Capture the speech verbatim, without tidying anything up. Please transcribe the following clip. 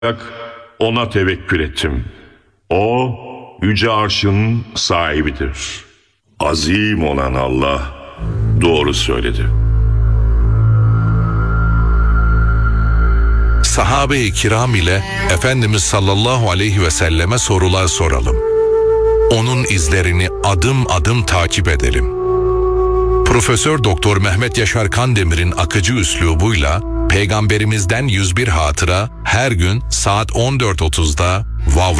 ona tevekkül ettim. O, yüce arşın sahibidir. Azim olan Allah doğru söyledi. Sahabe-i kiram ile Efendimiz sallallahu aleyhi ve selleme sorular soralım. Onun izlerini adım adım takip edelim. Profesör Doktor Mehmet Yaşar Kandemir'in akıcı üslubuyla Peygamberimizden yüz bir hatıra her gün saat on dört otuzda Vav